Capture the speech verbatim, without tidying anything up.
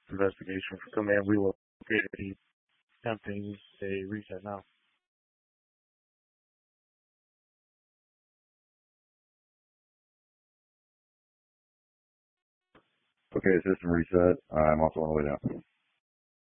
investigation for command relocated. He's attempting a reset now. Okay, system reset. I'm also on the way down.